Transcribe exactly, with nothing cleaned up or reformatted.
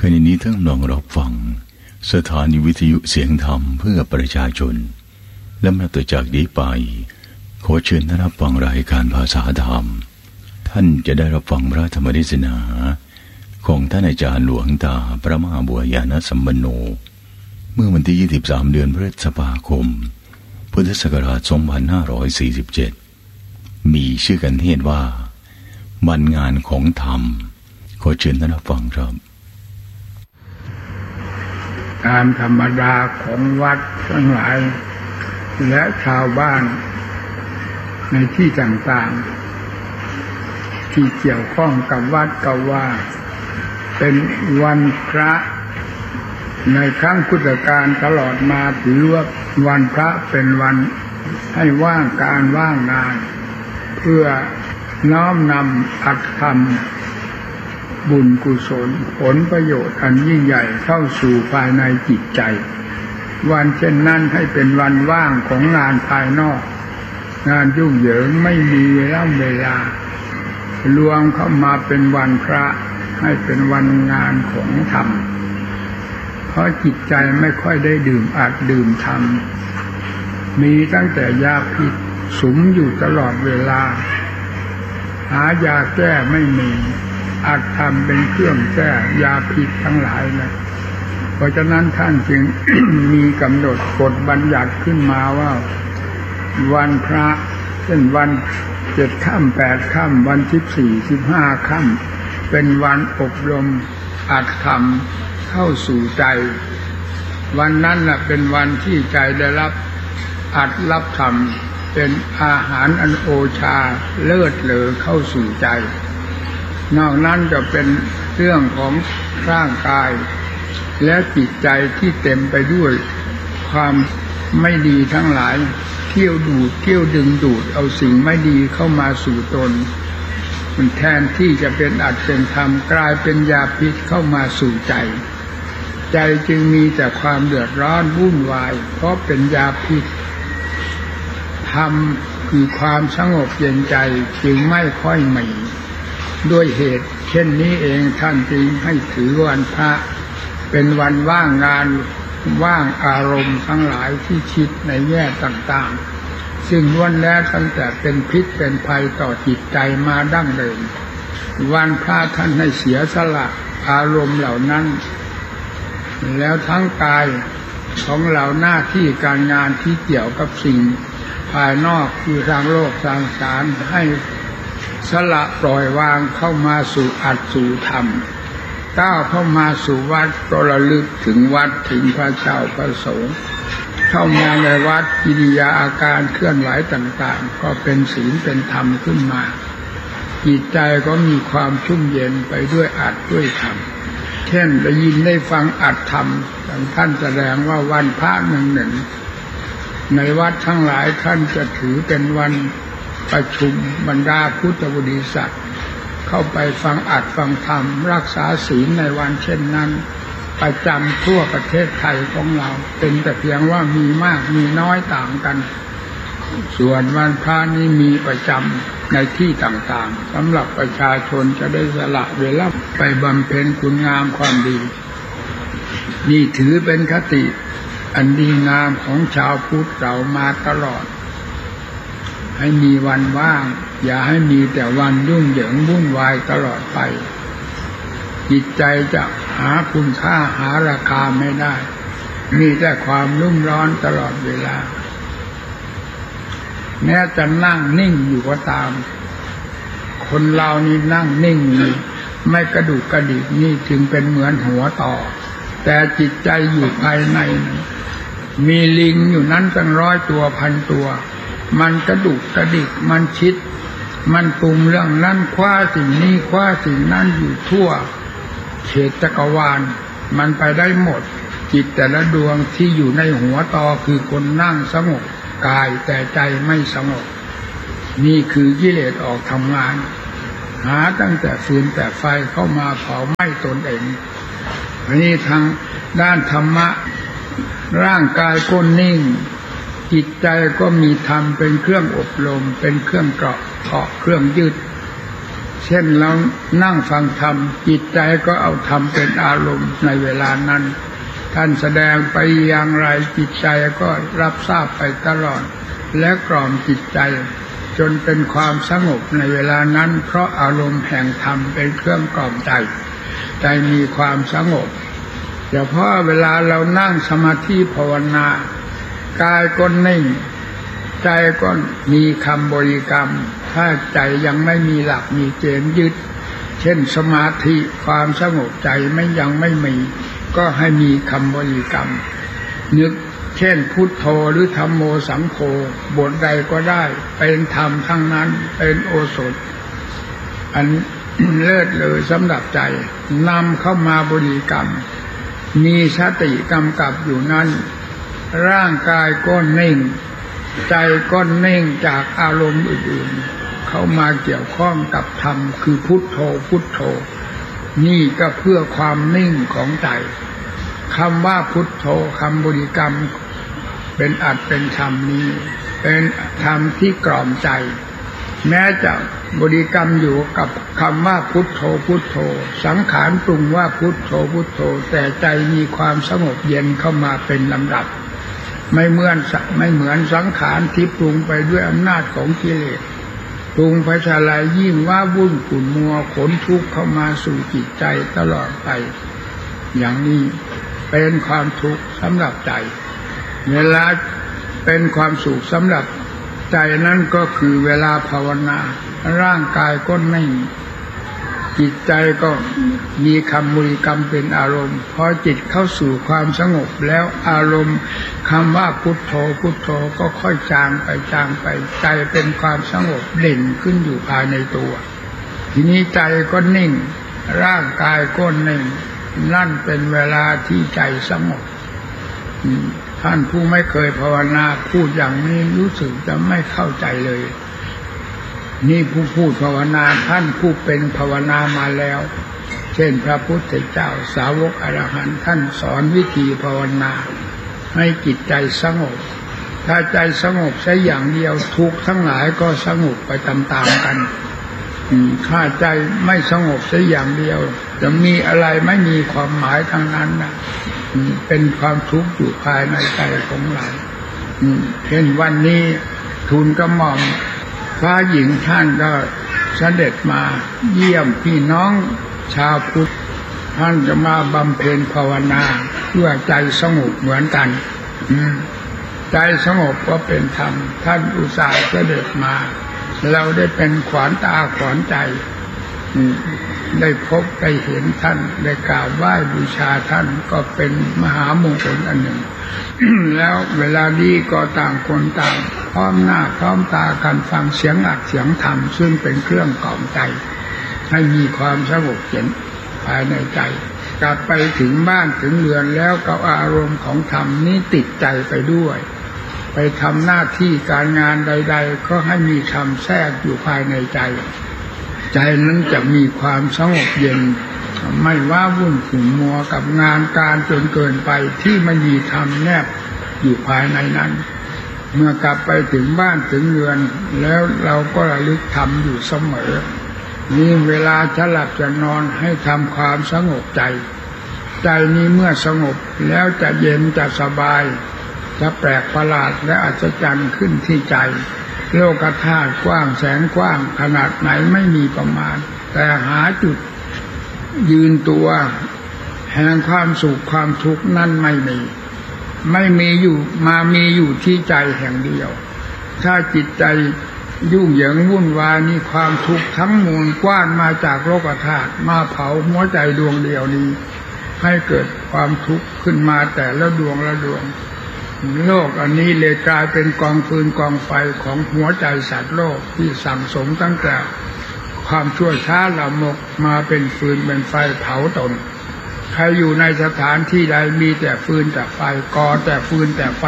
ขณะนี้ท่านกำลังรับฟังสถานีวิทยุเสียงธรรมเพื่อประชาชนและนับต่อจากนี้ไปขอเชิญท่านรับฟังรายการภาษาธรรมท่านจะได้รับฟังพระธรรมเทศนาของท่านอาจารย์หลวงตาพระมหาบัวญาณสัมปันโนเมื่อวันที่ยี่สิบสามเดือนพฤษภาคมพุทธศักราชสองพันห้าร้อยสี่สิบเจ็ดมีชื่อกันเทศว่าวันงานของธรรมขอเชิญท่านรับฟังครับตามธรรมดาของวัดทั้งหลายและชาวบ้านในที่ต่างๆที่เกี่ยวข้องกับวัดก็ว่าเป็นวันพระในครั้งพุทธกาลตลอดมาถือว่าวันพระเป็นวันให้ว่างการว่างงานเพื่อน้อมนำอัตธรรมบุญกุศลผลประโยชน์อันยิ่งใหญ่เข้าสู่ภายในจิตใจวันเช่นนั้นให้เป็นวันว่างของงานภายนอกงานยุ่งเหยิงไม่มีเวลาเวลารวมเข้ามาเป็นวันพระให้เป็นวันงานของธรรมเพราะจิตใจไม่ค่อยได้ดื่มอัดดื่มธรรมมีตั้งแต่ยาพิษสุมอยู่ตลอดเวลาหายาแก้ไม่มีอัดทำเป็นเครื่องแก้ยาพิษทั้งหลายนะเพราะฉะนั้นท่านจึง มีกำหนดกฎบัญญัติขึ้นมาว่าวันพระเช่นวันเจ็ดค่ำแปดค่ำวันสิบสี่สิบห้าค่ำเป็นวันอบรมอัดธรรมเข้าสู่ใจวันนั้นน่ะเป็นวันที่ใจได้รับอัดรับธรรมเป็นอาหารอันโอชาเลิศเลอเข้าสู่ใจนอกนั้นจะเป็นเรื่องของร่างกายและจิตใจที่เต็มไปด้วยความไม่ดีทั้งหลายเที่ยวดูดเที่ยวดึงดูดเอาสิ่งไม่ดีเข้ามาสู่ตนมันแทนที่จะเป็นอัตเป็นธรรมกลายเป็นยาพิษเข้ามาสู่ใจใจจึงมีแต่ความเดือดร้อนวุ่นวายเพราะเป็นยาพิษธรรมคือความสงบเย็นใจจึงไม่ค่อยมีด้วยเหตุเช่นนี้เองท่านจึงให้ถือวันพระเป็นวันว่างงานว่างอารมณ์ทั้งหลายที่คิดในแง่ต่างๆซึ่งล้วนแล้วตั้งแต่เป็นพิษเป็นภัยต่อจิตใจมาดั้งเดิมวันพระท่านให้เสียสละอารมณ์เหล่านั้นแล้วทั้งกายของเราหน้าที่การงานที่เกี่ยวกับสิ่งภายนอกคือทางโลกทางสารให้สละปล่อยวางเข้ามาสู่อัตสู่ธรรมก้าวเข้ามาสู่วัดก็ระลึกถึงวัดถึงพระเจ้าพระสงฆ์เข้ามาในวัดกิริยาอาการเคลื่อนไหวต่างๆก็เป็นศีลเป็นธรรมขึ้นมาจิตใจก็มีความชุ่มเย็นไปด้วยอัตด้วยธรรมเช่นได้ยินได้ฟังอัตธรรมท่านแสดงว่าวันพระหนึ่งหนึ่งในวัดทั้งหลายท่านจะถือเป็นวันประชุมบรรดาพุทธบริษัทเข้าไปฟังอัดฟังธรรมรักษาศีลในวันเช่นนั้นประจำทั่วประเทศไทยของเราเป็นแต่เพียงว่ามีมากมีน้อยต่างกันส่วนวันพระนี้มีประจำในที่ต่างๆสำหรับประชาชนจะได้สละเวลาไปบำเพ็ญคุณงามความดีนี่ถือเป็นคติอันดีงามของชาวพุทธเรามาตลอดให้มีวันว่างอย่าให้มีแต่วันยุ่งเหยิงวุ่นวายตลอดไปจิตใจจะหาคุณค่าหาราคาไม่ได้มีแต่ความรุ่มร้อนตลอดเวลาแม้จะนั่งนิ่งอยู่ก็ตามคนเรานี่นั่งนิ่งไม่กระดุกกระดิกนี่จึงเป็นเหมือนหัวต่อแต่จิตใจอยู่ภายในมีลิงอยู่นั้นตั้งร้อยตัวพันตัวมันกระดุกกระดิกมันคิดมันปรุงเรื่องนั้นคว้าสิ่งนี้คว้าสิ่งนั้นอยู่ทั่วเขตจักรวาลมันไปได้หมดจิตแต่ละดวงที่อยู่ในหัวต่อคือคนนั่งสงบกายแต่ใจไม่สงบนี่คือกิเลสออกทำงานหาตั้งแต่ฟืนแต่ไฟเข้ามาเผาไหม้ตนเองอันนี้ทางด้านธรรมะร่างกายก็นิ่งจิตใจก็มีธรรมเป็นเครื่องอบรมเป็นเครื่องเกาะเกาะเครื่องยึดเช่นเรานั่งฟังธรรมจิตใจก็เอาธรรมเป็นอารมณ์ในเวลานั้นท่านแสดงไปอย่างไรจิตใจก็รับทราบไปตลอดและกล่อมจิตใจจนเป็นความสงบในเวลานั้นเพราะอารมณ์แห่งธรรมเป็นเครื่องกล่อมใจใจมีความสงบเฉพาะเวลาเรานั่งสมาธิภาวนากายก็นิ่งใจก็มีคำบริกรรมถ้าใจยังไม่มีหลักมีเกณฑ์ยึดเช่นสมาธิความสงบใจไม่ยังไม่มีก็ให้มีคำบริกรรมนึกเช่นพุทโธหรือธัมโมสังโฆบทใดก็ได้เป็นธรรมทั้งนั้นเป็นโอสถอันเลิศเลยสำหรับใจนำเข้ามาบริกรรมมีสติกำกับอยู่นั้นร่างกายก็นิ่งใจก็นิ่งจากอารมณ์อื่นๆเข้ามาเกี่ยวข้องกับธรรมคือพุทโธพุทโธนี่ก็เพื่อความนิ่งของใจคำว่าพุทโธคำบริกรรมเป็นอัตเป็นธรรมนี้เป็นธรรมที่กล่อมใจแม้จะบริกรรมอยู่กับคำว่าพุทโธพุทโธสังขารปรุงว่าพุทโธพุทโธแต่ใจมีความสงบเย็นเข้ามาเป็นลำดับไม่เหมือนไม่เหมือนสังขารที่ปรุงไปด้วยอำนาจของกิเลสปรุงไปชาลายยิ่งว่าวุ่นขุ่นมัวขนทุกข์เข้ามาสู่จิตใจตลอดไปอย่างนี้เป็นความทุกข์สำหรับใจเวลาเป็นความสุขสำหรับใจนั้นก็คือเวลาภาวนาร่างกายก็นิ่งจิตใจก็มีคำบริกรรมเป็นอารมณ์พอจิตเข้าสู่ความสงบแล้วอารมณ์คำว่าพุทโธพุทโธก็ค่อยจางไปจางไปใจเป็นความสงบเด่นขึ้นอยู่ภายในตัวทีนี้ใจก็นิ่งร่างกายก็นิ่งนั่นเป็นเวลาที่ใจสงบท่านผู้ไม่เคยภาวนาพูดอย่างนี้รู้สึกจะไม่เข้าใจเลยนี่ผู้พูดภาวนาท่านผู้เป็นภาวนามาแล้วเช่นพระพุทธเจ้าสาวกอรหันต์ท่านสอนวิธีภาวนาให้จิตใจสงบถ้าใจสงบแค่อย่างเดียวทุกข์ทั้งหลายก็สงบไปตามๆกันถ้าใจไม่สงบแค่อย่างเดียวจะมีอะไรไม่มีความหมายทั้งนั้นนะเป็นความทุกข์อยู่ภายในใจของเราเช่นวันนี้ทูลกระหม่อมพระหญิงท่านก็เสด็จมาเยี่ยมพี่น้องชาวพุทธท่านจะมาบำเพ็ญภาวนาเพื่อใจสงบเหมือนกันใจสงบก็เป็นธรรมท่านอุตส่าห์เสด็จมาเราได้เป็นขวัญตาขวัญใจได้พบได้เห็นท่านได้กราบไหว้บูชาท่านก็เป็นมหามงคลอันหนึ่ง แล้วเวลานี้ก็ต่างคนต่างพร้อมหน้าพร้อมตากันฟังเสียงอัดเสียงธรรมซึ่งเป็นเครื่องกล่อมใจให้มีความสงบเย็นภายในใจกลับไปถึงบ้านถึงเรือนแล้วก็อารมณ์ของธรรมนี้ติดใจไปด้วยไปทำหน้าที่การงานใดๆก็ให้มีธรรมแทรกอยู่ภายในใจใจนั้นจะมีความสงบเย็นไม่ว้าวุ่นขุ่นมัวกับงานการจนเกินไปที่ไม่มีธรรมแนบอยู่ภายในนั้นเมื่อกลับไปถึงบ้านถึงเรือนแล้วเราก็ระลึกธรรมอยู่เสมอนี่เวลาจะหลับจะนอนให้ทำความสงบใจใจนี้เมื่อสงบแล้วจะเย็นจะสบายจะแปลกประหลาดและอัศจรรย์ขึ้นที่ใจโลกธาตุกว้างแสนกว้างขนาดไหนไม่มีประมาณแต่หาจุดยืนตัวแห่งความสุขความทุกข์นั่นไม่มีไม่มีอยู่มามีอยู่ที่ใจแห่งเดียวถ้าจิตใจยุ่งเหยิงวุ่นวายนี่ความทุกข์ทั้งมวลกว้านมาจากโลกธาตุมาเผาหัวใจดวงเดียวนี้ให้เกิดความทุกข์ขึ้นมาแต่ละดวงละดวงโลกอันนี้เลยกลายเป็นกองฟืนกองไฟของหัวใจสัตว์โลกที่สั่งสมตั้งแต่ความชั่วช้าละมกมาเป็นฟืนเป็นไฟเผาตนใครอยู่ในสถานที่ใดมีแต่ฟืนแต่ไฟก่อแต่ฟืนแต่ไฟ